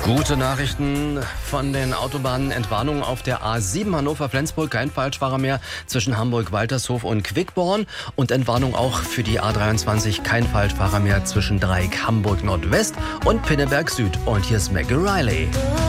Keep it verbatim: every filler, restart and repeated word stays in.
Gute Nachrichten von den Autobahnen. Entwarnung auf der A sieben Hannover-Flensburg. Kein Falschfahrer mehr zwischen Hamburg-Waltershof und Quickborn. Und Entwarnung auch für die A dreiundzwanzig. Kein Falschfahrer mehr zwischen Dreieck Hamburg-Nordwest und Pinneberg-Süd. Und hier ist Maggie Riley.